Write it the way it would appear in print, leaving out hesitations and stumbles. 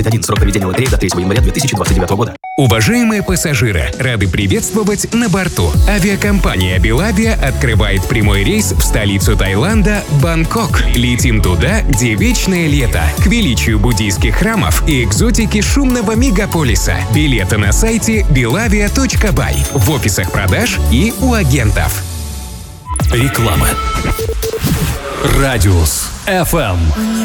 Срок проведения лотереи до 3 января 2029 года. Уважаемые пассажиры, рады приветствовать на борту. Авиакомпания Белавия открывает прямой рейс в столицу Таиланда – Бангкок. Летим туда, где вечное лето, к величию буддийских храмов и экзотике шумного мегаполиса. Билеты на сайте belavia.by, в офисах продаж и у агентов. Реклама. Радиус FM.